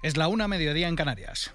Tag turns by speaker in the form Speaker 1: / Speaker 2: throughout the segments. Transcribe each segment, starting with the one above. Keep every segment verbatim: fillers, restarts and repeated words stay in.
Speaker 1: Es la una, mediodía en Canarias.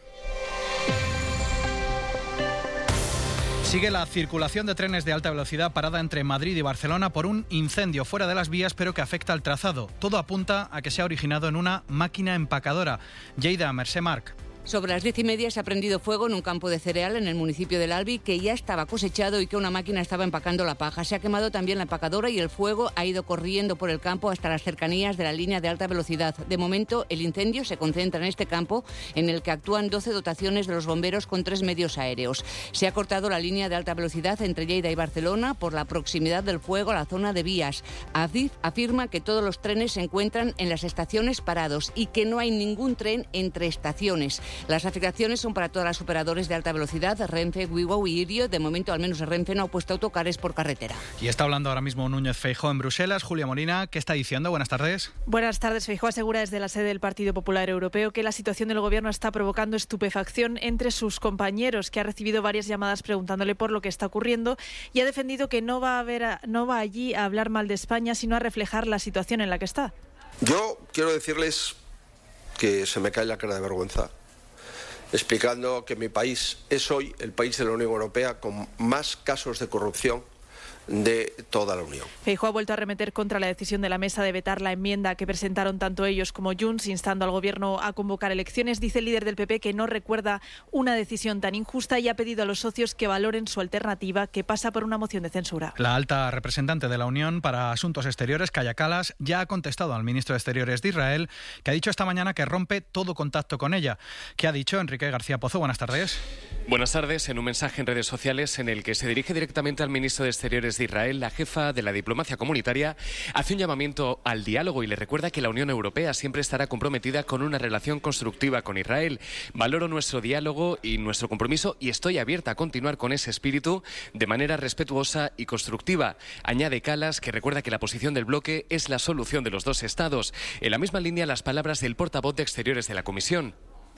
Speaker 1: Sigue la circulación de trenes de alta velocidad parada entre Madrid y Barcelona por un incendio fuera de las vías, pero que afecta al trazado. Todo apunta a que se ha originado en una máquina empacadora. Lleida, Mercè Marc.
Speaker 2: Sobre las diez y media se ha prendido fuego en un campo de cereal en el municipio del Albi, que ya estaba cosechado y que una máquina estaba empacando la paja. Se ha quemado también la empacadora y el fuego ha ido corriendo por el campo hasta las cercanías de la línea de alta velocidad. De momento, el incendio se concentra en este campo, en el que actúan doce dotaciones de los bomberos con tres medios aéreos. Se ha cortado la línea de alta velocidad entre Lleida y Barcelona por la proximidad del fuego a la zona de vías. Adif afirma que todos los trenes se encuentran en las estaciones parados y que no hay ningún tren entre estaciones. Las afectaciones son para todas las operadores de alta velocidad, Renfe, Wigo y Irio. De momento, al menos Renfe no ha puesto autocares por carretera.
Speaker 1: Y está hablando ahora mismo Núñez Feijóo en Bruselas. Julia Molina, ¿qué está diciendo? Buenas tardes.
Speaker 3: Buenas tardes. Feijóo asegura desde la sede del Partido Popular Europeo que la situación del gobierno está provocando estupefacción entre sus compañeros, que ha recibido varias llamadas preguntándole por lo que está ocurriendo, y ha defendido que no va a ver a, no va allí a hablar mal de España, sino a reflejar la situación en la que está.
Speaker 4: Yo quiero decirles que se me cae la cara de vergüenza, explicando que mi país es hoy el país de la Unión Europea con más casos de corrupción de toda la Unión.
Speaker 3: Feijóo ha vuelto a arremeter contra la decisión de la mesa de vetar la enmienda que presentaron tanto ellos como Junts, instando al gobierno a convocar elecciones. Dice el líder del P P que no recuerda una decisión tan injusta y ha pedido a los socios que valoren su alternativa, que pasa por una moción de censura.
Speaker 1: La alta representante de la Unión para Asuntos Exteriores, Kaja Kallas, ya ha contestado al ministro de Exteriores de Israel, que ha dicho esta mañana que rompe todo contacto con ella. ¿Qué ha dicho Enrique García Pozo? Buenas tardes.
Speaker 5: Buenas tardes. En un mensaje en redes sociales en el que se dirige directamente al ministro de Exteriores de Israel, la jefa de la diplomacia comunitaria hace un llamamiento al diálogo y le recuerda que la Unión Europea siempre estará comprometida con una relación constructiva con Israel. Valoro nuestro diálogo y nuestro compromiso y estoy abierta a continuar con ese espíritu de manera respetuosa y constructiva. Añade Kallas, que recuerda que la posición del bloque es la solución de los dos estados. En la misma línea, las palabras del portavoz de Exteriores de la Comisión.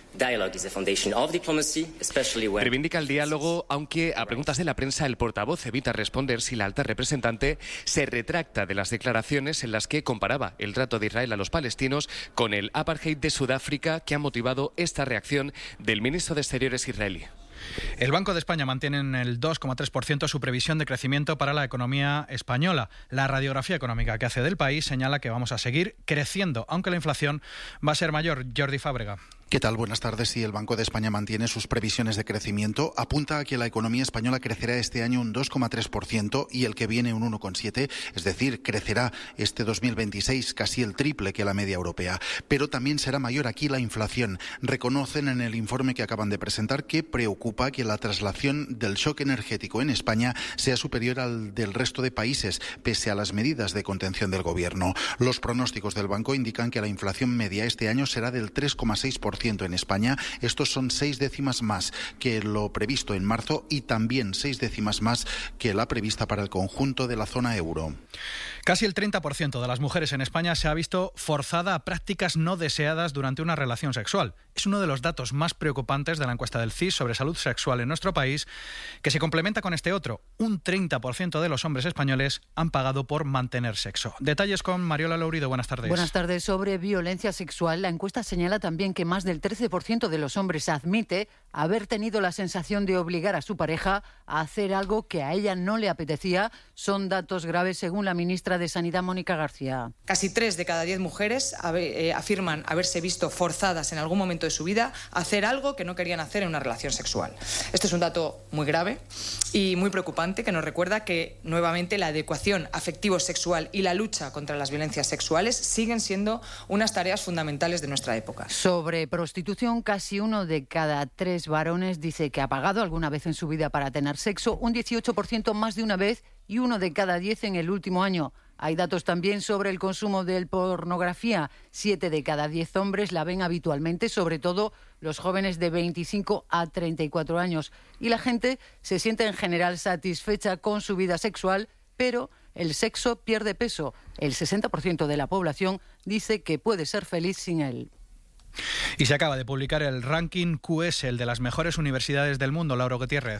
Speaker 5: Reivindica el diálogo, aunque a preguntas de la prensa el portavoz evita responder si la alta representante se retracta de las declaraciones en las que comparaba el trato de Israel a los palestinos con el apartheid de Sudáfrica, que ha motivado esta reacción del ministro de Exteriores israelí.
Speaker 1: El Banco de España mantiene en el dos coma tres por ciento su previsión de crecimiento para la economía española. La radiografía económica que hace del país señala que vamos a seguir creciendo, aunque la inflación va a ser mayor. Jordi Fábrega.
Speaker 6: ¿Qué tal? Buenas tardes. Sí, el Banco de España mantiene sus previsiones de crecimiento. Apunta a que la economía española crecerá este año un dos coma tres por ciento y el que viene un uno coma siete por ciento, es decir, crecerá este dos mil veintiséis casi el triple que la media europea. Pero también será mayor aquí la inflación. Reconocen en el informe que acaban de presentar que preocupa que la traslación del shock energético en España sea superior al del resto de países, pese a las medidas de contención del Gobierno. Los pronósticos del banco indican que la inflación media este año será del tres coma seis por ciento en España. Estos son seis décimas más que lo previsto en marzo y también seis décimas más que la prevista para el conjunto de la zona euro.
Speaker 1: Casi el treinta por ciento de las mujeres en España se ha visto forzada a prácticas no deseadas durante una relación sexual. Es uno de los datos más preocupantes de la encuesta del C I S sobre salud sexual en nuestro país, que se complementa con este otro. Un treinta por ciento de los hombres españoles han pagado por mantener sexo. Detalles con Mariola Lourido. Buenas tardes.
Speaker 7: Buenas tardes. Sobre violencia sexual, la encuesta señala también que más del trece por ciento de los hombres admite haber tenido la sensación de obligar a su pareja a hacer algo que a ella no le apetecía. Son datos graves según la ministra de Sanidad, Mónica García.
Speaker 8: Casi tres de cada diez mujeres eh, afirman haberse visto forzadas en algún momento de su vida a hacer algo que no querían hacer en una relación sexual. Este es un dato muy grave y muy preocupante que nos recuerda que nuevamente la adecuación afectivo-sexual y la lucha contra las violencias sexuales siguen siendo unas tareas fundamentales de nuestra época.
Speaker 7: Sobre prostitución, casi uno de cada tres varones dice que ha pagado alguna vez en su vida para tener sexo, un dieciocho por ciento más de una vez y uno de cada diez en el último año. Hay datos también sobre el consumo de pornografía. Siete de cada diez hombres la ven habitualmente, sobre todo los jóvenes de veinticinco a treinta y cuatro años. Y la gente se siente en general satisfecha con su vida sexual, pero el sexo pierde peso. El sesenta por ciento de la población dice que puede ser feliz sin él.
Speaker 1: Y se acaba de publicar el ranking Q S, el de las mejores universidades del mundo. Laura Gutiérrez.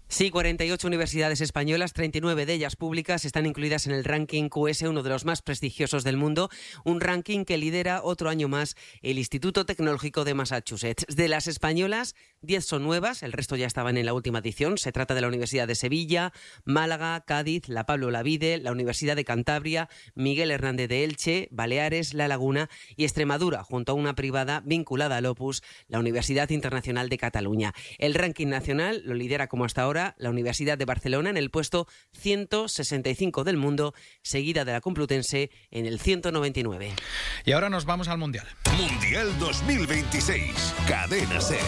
Speaker 9: Sí, cuarenta y ocho universidades españolas, treinta y nueve de ellas públicas, están incluidas en el ranking Q S, uno de los más prestigiosos del mundo, un ranking que lidera otro año más el Instituto Tecnológico de Massachusetts. De las españolas, diez son nuevas, el resto ya estaban en la última edición. Se trata de la Universidad de Sevilla, Málaga, Cádiz, la Pablo Olavide, la Universidad de Cantabria, Miguel Hernández de Elche, Baleares, La Laguna y Extremadura, junto a una privada vinculada al Opus, la Universidad Internacional de Cataluña. El ranking nacional lo lidera como hasta ahora la Universidad de Barcelona en el puesto ciento sesenta y cinco del mundo, seguida de la Complutense en el ciento noventa y nueve.
Speaker 1: Y ahora nos vamos al Mundial.
Speaker 10: Mundial dos mil veintiséis, Cadena SER.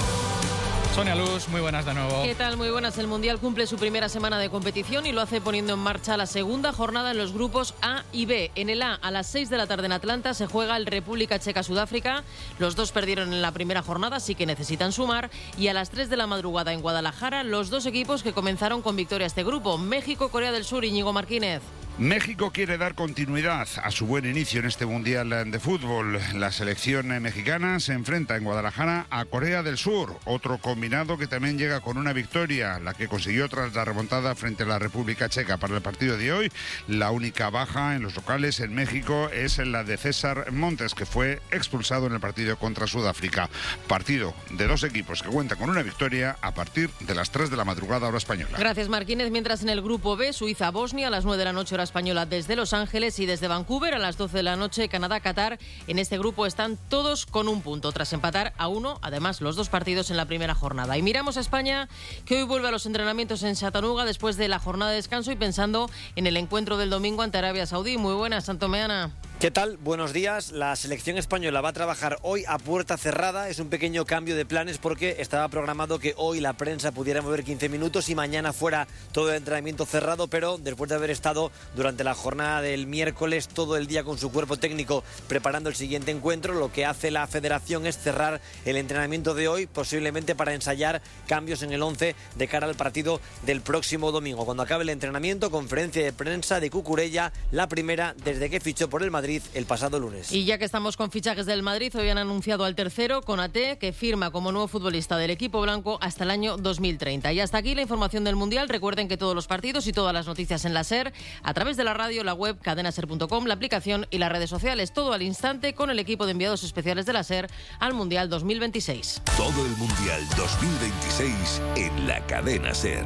Speaker 1: Sonia Luz, muy buenas de nuevo.
Speaker 11: ¿Qué tal? Muy buenas. El Mundial cumple su primera semana de competición y lo hace poniendo en marcha la segunda jornada en los grupos A y B. En el A, a las seis de la tarde en Atlanta, se juega el República Checa-Sudáfrica. Los dos perdieron en la primera jornada, así que necesitan sumar. Y a las tres de la madrugada en Guadalajara, los dos equipos que comenzaron con victoria este grupo. México-Corea del Sur, Íñigo Martínez.
Speaker 12: México quiere dar continuidad a su buen inicio en este Mundial de Fútbol. La selección mexicana se enfrenta en Guadalajara a Corea del Sur, otro combinado que también llega con una victoria, la que consiguió tras la remontada frente a la República Checa. Para el partido de hoy, la única baja en los locales en México es la de César Montes, que fue expulsado en el partido contra Sudáfrica. Partido de dos equipos que cuentan con una victoria a partir de las tres de la madrugada hora española.
Speaker 11: Gracias, Martínez. Mientras en el grupo B, Suiza-Bosnia a las nueve de la noche hora española desde Los Ángeles, y desde Vancouver a las doce de la noche Canadá-Qatar. En este grupo están todos con un punto tras empatar a uno, además los dos partidos en la primera jornada. Y miramos a España, que hoy vuelve a los entrenamientos en Chattanooga después de la jornada de descanso y pensando en el encuentro del domingo ante Arabia Saudí. Muy buenas, Santomeana.
Speaker 13: ¿Qué tal? Buenos días. La selección española va a trabajar hoy a puerta cerrada. Es un pequeño cambio de planes porque estaba programado que hoy la prensa pudiera mover quince minutos y mañana fuera todo el entrenamiento cerrado, pero después de haber estado durante la jornada del miércoles todo el día con su cuerpo técnico preparando el siguiente encuentro, lo que hace la federación es cerrar el entrenamiento de hoy, posiblemente para ensayar cambios en el once de cara al partido del próximo domingo. Cuando acabe el entrenamiento, conferencia de prensa de Cucurella, la primera desde que fichó por el Madrid el pasado lunes.
Speaker 11: Y ya que estamos con fichajes del Madrid, hoy han anunciado al tercero, Konaté, que firma como nuevo futbolista del equipo blanco hasta el año dos mil treinta. Y hasta aquí la información del Mundial. Recuerden que todos los partidos y todas las noticias en la SER, a través de la radio, la web, cadena ser punto com, la aplicación y las redes sociales. Todo al instante con el equipo de enviados especiales de la SER al Mundial dos mil veintiséis.
Speaker 10: Todo el Mundial dos mil veintiséis en la cadena SER.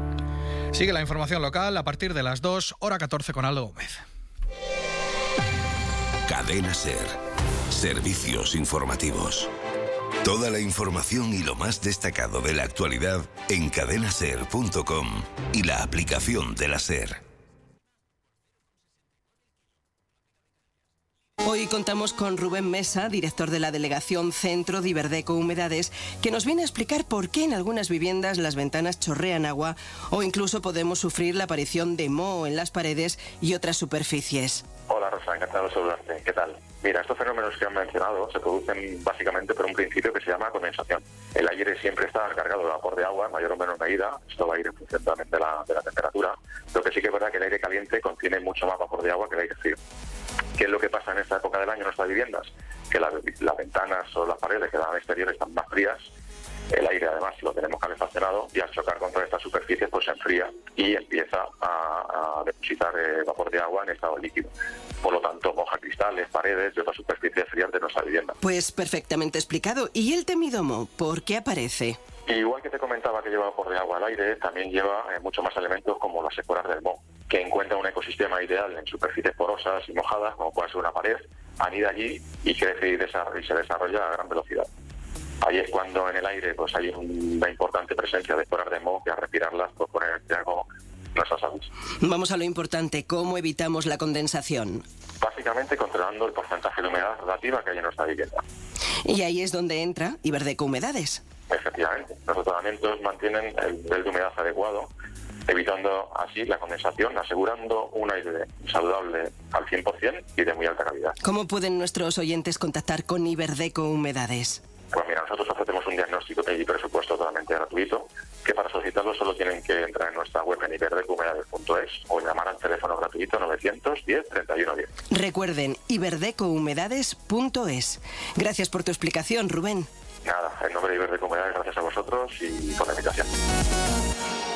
Speaker 1: Sigue la información local a partir de las dos, hora catorce con Aldo Gómez.
Speaker 10: Cadena SER. Servicios informativos. Toda la información y lo más destacado de la actualidad en cadena ser punto com y la aplicación de la SER.
Speaker 14: Hoy contamos con Rubén Mesa, director de la Delegación Centro de Iberdeco Humedades, que nos viene a explicar por qué en algunas viviendas las ventanas chorrean agua o incluso podemos sufrir la aparición de moho en las paredes y otras superficies.
Speaker 15: Hola Rosa, encantado de saludarte. ¿Qué tal? Mira, estos fenómenos que han mencionado se producen básicamente por un principio que se llama condensación. El aire siempre está cargado de vapor de agua en mayor o menor medida. Esto va a ir en función también de la, de la temperatura. Lo que sí que es verdad que el aire caliente contiene mucho más vapor de agua que el aire frío. ¿Qué es lo que pasa en esta época del año en nuestras viviendas? Que las, las ventanas o las paredes que dan al exterior están más frías. El aire, además, lo tenemos calefaccionado y al chocar contra estas superficies pues se enfría y empieza a, a depositar eh, vapor de agua en estado líquido. Por lo tanto, moja cristales, paredes y otras superficies frías de nuestra vivienda.
Speaker 14: Pues perfectamente explicado. ¿Y el temido moho? ¿Por qué aparece?
Speaker 15: Igual que te comentaba que lleva vapor de agua al aire, también lleva eh, muchos más elementos como las esporas del moho, que encuentra un ecosistema ideal en superficies porosas y mojadas, como puede ser una pared, anida allí y crece y, desarrolla, y se desarrolla a gran velocidad. Ahí es cuando en el aire pues hay una importante presencia de esporas de moho que al respirarlas pues ponen en riesgo nuestra salud.
Speaker 14: Vamos a lo importante, ¿cómo evitamos la condensación?
Speaker 15: Básicamente controlando el porcentaje de humedad relativa que hay en nuestra vivienda.
Speaker 14: Y ahí es donde entra Iberdeco Humedades.
Speaker 15: Efectivamente, los tratamientos mantienen el nivel de humedad adecuado, evitando así la condensación, asegurando un aire saludable al cien por ciento y de muy alta calidad.
Speaker 14: ¿Cómo pueden nuestros oyentes contactar con Iberdeco Humedades?
Speaker 15: Pues mira, nosotros ofrecemos un diagnóstico y presupuesto totalmente gratuito, que para solicitarlo solo tienen que entrar en nuestra web en iberdeco humedades punto es o llamar al teléfono gratuito novecientos diez treinta y uno diez.
Speaker 14: Recuerden, iberdeco humedades punto es. Gracias por tu explicación, Rubén.
Speaker 15: Nada, en nombre de Iberdeco Humedades, gracias a vosotros y por la invitación.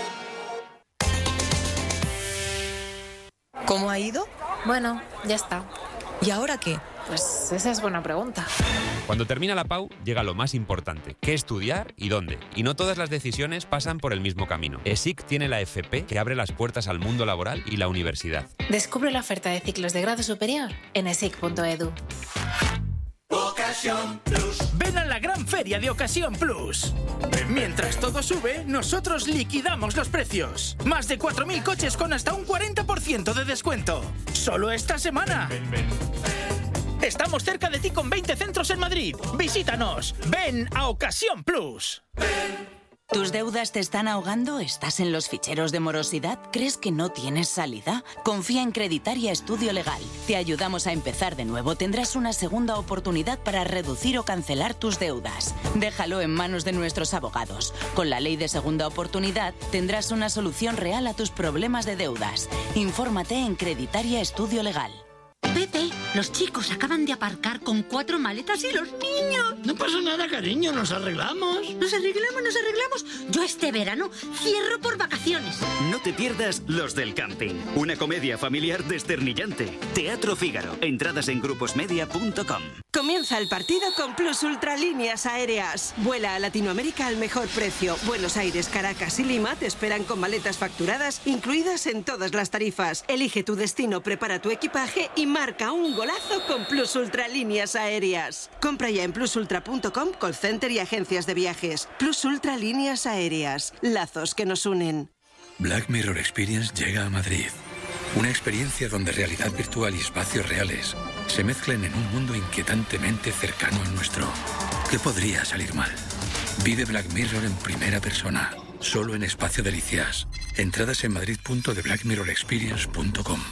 Speaker 16: ¿Cómo ha ido?
Speaker 17: Bueno, ya está.
Speaker 16: ¿Y ahora qué?
Speaker 17: Pues esa es buena pregunta.
Speaker 18: Cuando termina la P A U, llega lo más importante, qué estudiar y dónde. Y no todas las decisiones pasan por el mismo camino. ESIC tiene la F P que abre las puertas al mundo laboral y la universidad.
Speaker 17: Descubre la oferta de ciclos de grado superior en esic punto edu.
Speaker 19: Ocasión Plus. Ven a la gran feria de Ocasión Plus. Mientras todo sube, nosotros liquidamos los precios. Más de cuatro mil coches con hasta un cuarenta por ciento de descuento. Solo esta semana. Ven, ven, ven. Estamos cerca de ti con veinte centros en Madrid. Visítanos. Ven a Ocasión Plus. Ven.
Speaker 20: ¿Tus deudas te están ahogando? ¿Estás en los ficheros de morosidad? ¿Crees que no tienes salida? Confía en Creditaria Estudio Legal. Te ayudamos a empezar de nuevo. Tendrás una segunda oportunidad para reducir o cancelar tus deudas. Déjalo en manos de nuestros abogados. Con la ley de segunda oportunidad tendrás una solución real a tus problemas de deudas. Infórmate en Creditaria Estudio Legal.
Speaker 21: Pepe, los chicos acaban de aparcar con cuatro maletas y los niños.
Speaker 22: No pasa nada, cariño, nos arreglamos.
Speaker 21: Nos arreglamos, nos arreglamos. Yo este verano cierro por vacaciones.
Speaker 23: No te pierdas Los del Camping, una comedia familiar desternillante. Teatro Fígaro, entradas en gruposmedia punto com.
Speaker 14: Comienza el partido con Plus Ultra Líneas Aéreas. Vuela a Latinoamérica al mejor precio. Buenos Aires, Caracas y Lima te esperan con maletas facturadas incluidas en todas las tarifas. Elige tu destino, prepara tu equipaje y marca un golazo con Plus Ultra Líneas Aéreas. Compra ya en plus ultra punto com, call center y agencias de viajes. Plus Ultra Líneas Aéreas. Lazos que nos unen.
Speaker 24: Black Mirror Experience llega a Madrid. Una experiencia donde realidad virtual y espacios reales se mezclan en un mundo inquietantemente cercano al nuestro. ¿Qué podría salir mal? Vive Black Mirror en primera persona, solo en Espacio Delicias. Entradas en madrid punto de black mirror experience punto com.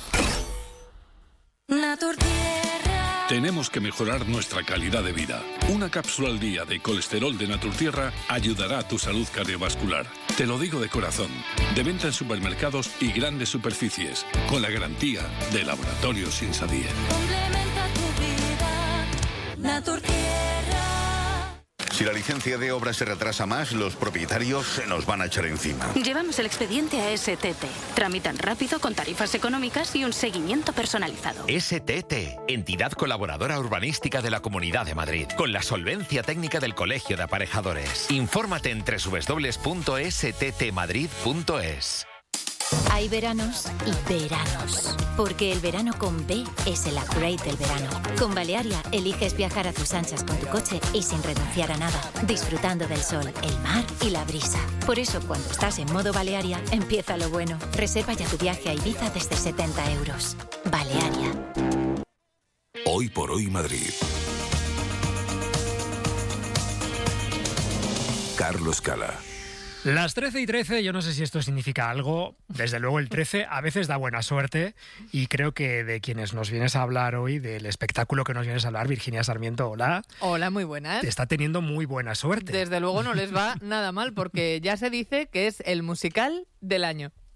Speaker 25: Tenemos que mejorar nuestra calidad de vida. Una cápsula al día de colesterol de Naturtierra ayudará a tu salud cardiovascular. Te lo digo de corazón. De venta en supermercados y grandes superficies. Con la garantía de Laboratorios Insadier.
Speaker 26: Complementa tu vida, Naturtierra.
Speaker 27: Si la licencia de obra se retrasa más, los propietarios se nos van a echar encima.
Speaker 28: Llevamos el expediente a S T T. Tramitan rápido, con tarifas económicas y un seguimiento personalizado.
Speaker 29: S T T, entidad colaboradora urbanística de la Comunidad de Madrid, con la solvencia técnica del Colegio de Aparejadores. Infórmate en doble u doble u doble u punto s t t madrid punto es.
Speaker 30: Hay veranos y veranos, porque el verano con B es el upgrade del verano. Con Balearia eliges viajar a tus anchas con tu coche y sin renunciar a nada, disfrutando del sol, el mar y la brisa. Por eso, cuando estás en modo Balearia, empieza lo bueno. Reserva ya tu viaje a Ibiza desde setenta euros. Balearia.
Speaker 10: Hoy por hoy Madrid. Carlos Cala.
Speaker 31: Las trece y trece, yo no sé si esto significa algo. Desde luego el trece a veces da buena suerte y creo que de quienes nos vienes a hablar hoy, del espectáculo que nos vienes a hablar, Virginia Sarmiento, hola.
Speaker 32: Hola, muy buenas.
Speaker 31: Te está teniendo muy buena suerte.
Speaker 32: Desde luego no les va nada mal porque ya se dice que es el musical del año.